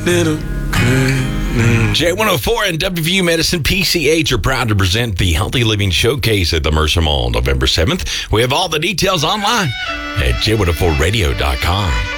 little good. J104 and WVU Medicine PCH are proud to present the Healthy Living Showcase at the Mercer Mall November 7th. We have all the details online at j104radio.com.